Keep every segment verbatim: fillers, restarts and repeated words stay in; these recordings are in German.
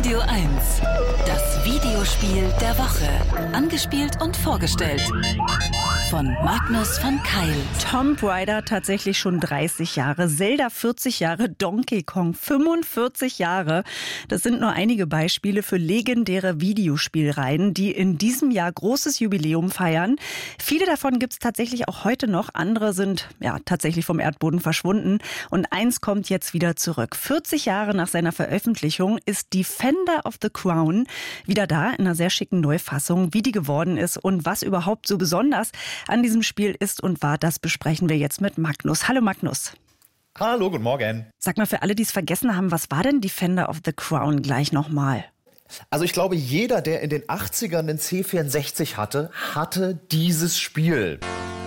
Radio eins. Das Videospiel der Woche. Angespielt und vorgestellt von Magnus von Keil. Tomb Raider tatsächlich schon dreißig Jahre, Zelda vierzig Jahre, Donkey Kong fünfundvierzig Jahre. Das sind nur einige Beispiele für legendäre Videospielreihen, die in diesem Jahr großes Jubiläum feiern. Viele davon gibt es tatsächlich auch heute noch. Andere sind ja tatsächlich vom Erdboden verschwunden. Und eins kommt jetzt wieder zurück. vierzig Jahre nach seiner Veröffentlichung ist Defender of the Crown wieder da in einer sehr schicken Neufassung. Wie die geworden ist und was überhaupt so besonders an diesem Spiel ist und war, das besprechen wir jetzt mit Magnus. Hallo Magnus. Hallo, guten Morgen. Sag mal, für alle, die es vergessen haben, was war denn Defender of the Crown gleich nochmal? Also ich glaube, jeder, der in den achtzigern den C vierundsechzig hatte, hatte dieses Spiel.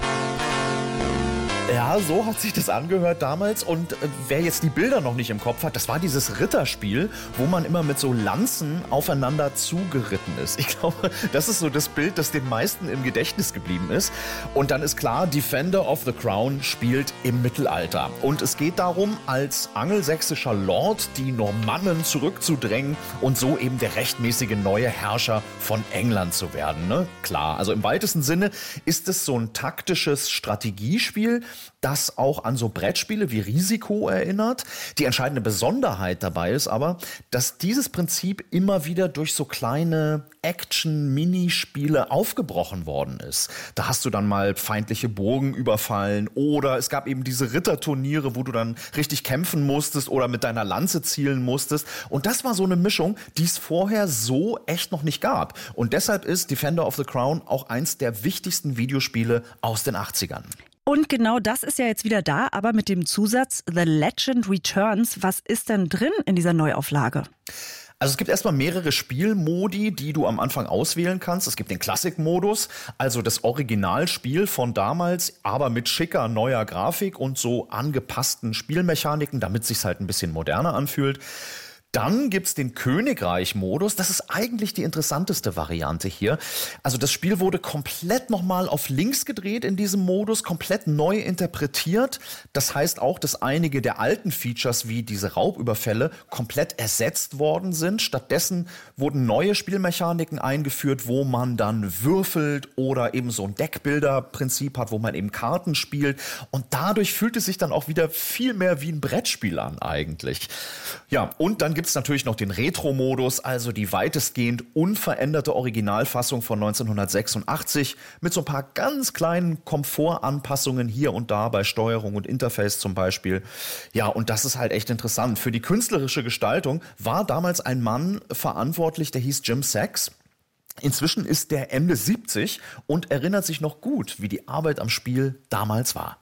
Ja, so hat sich das angehört damals. Und äh, wer jetzt die Bilder noch nicht im Kopf hat, das war dieses Ritterspiel, wo man immer mit so Lanzen aufeinander zugeritten ist. Ich glaube, das ist so das Bild, das den meisten im Gedächtnis geblieben ist. Und dann ist klar, Defender of the Crown spielt im Mittelalter. Und es geht darum, als angelsächsischer Lord die Normannen zurückzudrängen und so eben der rechtmäßige neue Herrscher von England zu werden. Ne? Klar, also im weitesten Sinne ist es so ein taktisches Strategiespiel, das auch an so Brettspiele wie Risiko erinnert. Die entscheidende Besonderheit dabei ist aber, dass dieses Prinzip immer wieder durch so kleine Action-Minispiele aufgebrochen worden ist. Da hast du dann mal feindliche Burgen überfallen oder es gab eben diese Ritterturniere, wo du dann richtig kämpfen musstest oder mit deiner Lanze zielen musstest. Und das war so eine Mischung, die es vorher so echt noch nicht gab. Und deshalb ist Defender of the Crown auch eins der wichtigsten Videospiele aus den achtzigern. Und genau das ist ja jetzt wieder da, aber mit dem Zusatz The Legend Returns. Was ist denn drin in dieser Neuauflage? Also es gibt erstmal mehrere Spielmodi, die du am Anfang auswählen kannst. Es gibt den Classic-Modus, also das Originalspiel von damals, aber mit schicker neuer Grafik und so angepassten Spielmechaniken, damit es sich halt ein bisschen moderner anfühlt. Dann gibt's den Königreich-Modus. Das ist eigentlich die interessanteste Variante hier. Also das Spiel wurde komplett nochmal auf links gedreht in diesem Modus, komplett neu interpretiert. Das heißt auch, dass einige der alten Features wie diese Raubüberfälle komplett ersetzt worden sind. Stattdessen wurden neue Spielmechaniken eingeführt, wo man dann würfelt oder eben so ein Deckbilder-Prinzip hat, wo man eben Karten spielt. Und dadurch fühlt es sich dann auch wieder viel mehr wie ein Brettspiel an eigentlich. Ja, und dann gibt es natürlich noch den Retro-Modus, also die weitestgehend unveränderte Originalfassung von neunzehnhundertsechsundachtzig mit so ein paar ganz kleinen Komfortanpassungen hier und da bei Steuerung und Interface zum Beispiel. Ja, und das ist halt echt interessant. Für die künstlerische Gestaltung war damals ein Mann verantwortlich, der hieß Jim Sachs. Inzwischen ist der Ende siebzig und erinnert sich noch gut, wie die Arbeit am Spiel damals war.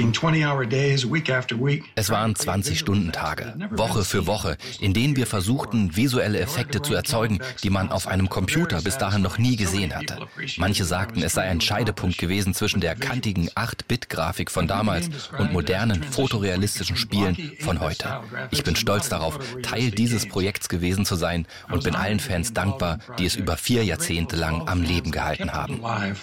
Es waren zwanzig-Stunden-Tage, Woche für Woche, in denen wir versuchten, visuelle Effekte zu erzeugen, die man auf einem Computer bis dahin noch nie gesehen hatte. Manche sagten, es sei ein Scheidepunkt gewesen zwischen der kantigen acht-Bit-Grafik von damals und modernen, fotorealistischen Spielen von heute. Ich bin stolz darauf, Teil dieses Projekts gewesen zu sein und bin allen Fans dankbar, die es über vier Jahrzehnte lang am Leben gehalten haben.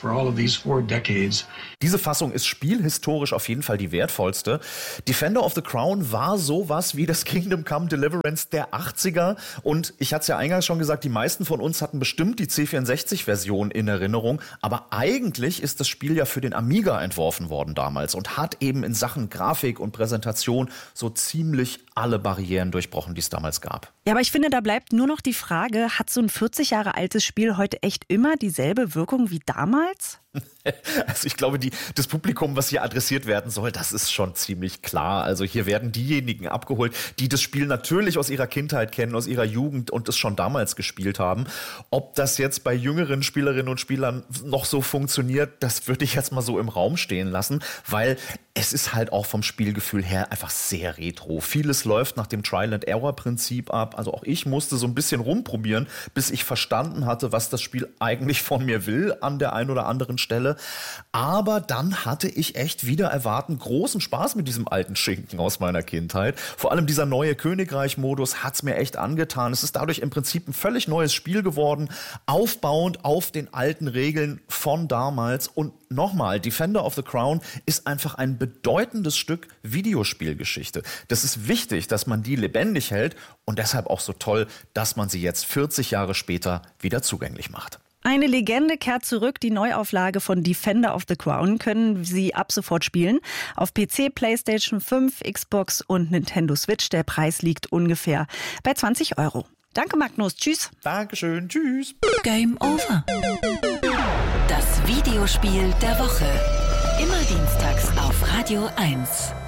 Diese Fassung ist spielhistorisch auf jeden Fall die wertvollste. Defender of the Crown war sowas wie das Kingdom Come Deliverance der achtziger. Und ich hatte es ja eingangs schon gesagt, die meisten von uns hatten bestimmt die C vierundsechzig-Version in Erinnerung. Aber eigentlich ist das Spiel ja für den Amiga entworfen worden damals und hat eben in Sachen Grafik und Präsentation so ziemlich alle Barrieren durchbrochen, die es damals gab. Ja, aber ich finde, da bleibt nur noch die Frage, hat so ein vierzig Jahre altes Spiel heute echt immer dieselbe Wirkung wie damals? Also ich glaube, die, das Publikum, was hier adressiert werden soll, das ist schon ziemlich klar. Also hier werden diejenigen abgeholt, die das Spiel natürlich aus ihrer Kindheit kennen, aus ihrer Jugend und es schon damals gespielt haben. Ob das jetzt bei jüngeren Spielerinnen und Spielern noch so funktioniert, das würde ich jetzt mal so im Raum stehen lassen, weil es ist halt auch vom Spielgefühl her einfach sehr retro. Vieles läuft nach dem Trial-and-Error-Prinzip ab. Also auch ich musste so ein bisschen rumprobieren, bis ich verstanden hatte, was das Spiel eigentlich von mir will an der einen oder anderen Stelle. Aber dann hatte ich echt wieder erwarten großen Spaß mit diesem alten Schinken aus meiner Kindheit. Vor allem dieser neue Königreich-Modus hat's mir echt angetan. Es ist dadurch im Prinzip ein völlig neues Spiel geworden, aufbauend auf den alten Regeln von damals. Und nochmal, Defender of the Crown ist einfach ein bedeutendes Stück Videospielgeschichte. Das ist wichtig, dass man die lebendig hält und deshalb auch so toll, dass man sie jetzt vierzig Jahre später wieder zugänglich macht. Eine Legende kehrt zurück. Die Neuauflage von Defender of the Crown können Sie ab sofort spielen. Auf P C, PlayStation fünf, Xbox und Nintendo Switch. Der Preis liegt ungefähr bei zwanzig Euro. Danke, Magnus. Tschüss. Dankeschön. Tschüss. Game over. Das Videospiel der Woche. Immer dienstags auf Radio eins.